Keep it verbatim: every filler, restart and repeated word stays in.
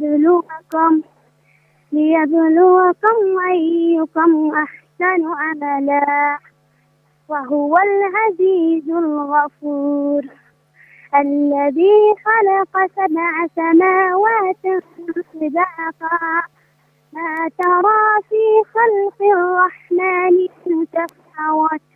ليبلوكم ليبلوكم أيكم أحسن عملا وهو العزيز الغفور الذي خلق سبع سماوات طباقا ما ترى في خلق الرحمن من تفاوت